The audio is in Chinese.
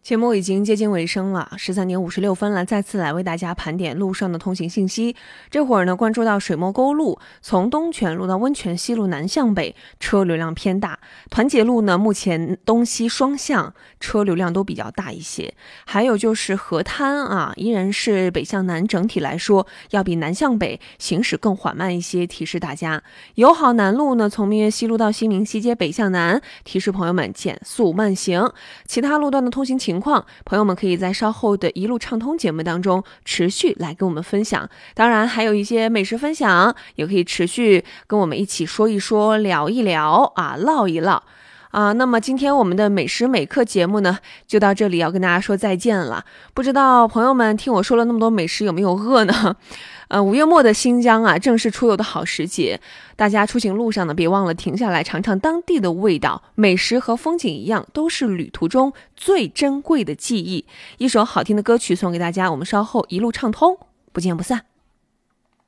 节目已经接近尾声了，13点56分了，再次来为大家盘点路上的通行信息。这会儿呢，关注到水墨沟路从东泉路到温泉西路南向北，车流量偏大。团结路呢，目前东西双向车流量都比较大一些。还有就是河滩啊，依然是北向南，整体来说要比南向北行驶更缓慢一些，提示大家。友好南路呢，从明月西路到西明西街北向南，提示朋友们减速慢行。其他路段的通行情况，朋友们可以在稍后的一路畅通节目当中持续来跟我们分享。当然还有一些美食分享，也可以持续跟我们一起说一说，聊一聊啊，唠一唠那么今天我们的美食美课节目呢，就到这里要跟大家说再见了。不知道朋友们听我说了那么多美食有没有饿呢？5月末的新疆啊，正是出游的好时节，大家出行路上呢，别忘了停下来尝尝当地的味道。美食和风景一样，都是旅途中最珍贵的记忆。一首好听的歌曲送给大家，我们稍后一路畅通，不见不散。